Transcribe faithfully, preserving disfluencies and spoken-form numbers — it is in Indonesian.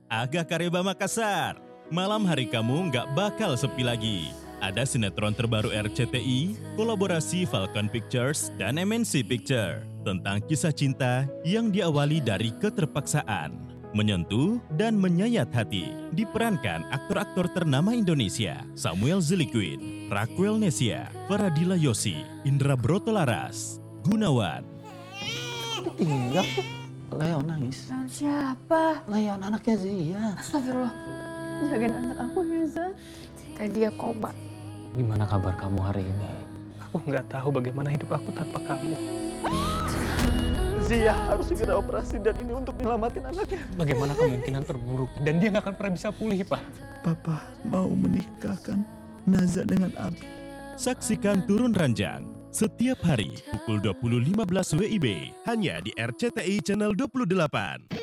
Aga Kareba Makassar. Malam hari kamu nggak bakal sepi lagi. Ada sinetron terbaru R C T I, kolaborasi Falcon Pictures dan M N C Picture tentang kisah cinta yang diawali dari keterpaksaan, menyentuh dan menyayat hati. Diperankan aktor-aktor ternama Indonesia, Samuel Ziliquin, Raquel Nesia, Faradila Yosi, Indra Brotolaras, Gunawan. Iya, Leon nangis. Leon siapa? Leon anaknya Zia. Astagfirullah. Jagain anak aku ya, Zan. Kayak dia koma. Gimana kabar kamu hari ini? Aku nggak tahu bagaimana hidup aku tanpa kamu. Zia harus segera operasi dan ini untuk menyelamatkan anaknya. Bagaimana kemungkinan terburuk dan dia nggak akan pernah bisa pulih, Pak? Papa mau menikahkan Naza dengan Abi. Saksikan Turun Ranjang setiap hari pukul dua puluh lima belas W I B hanya di R C T I Channel dua puluh delapan.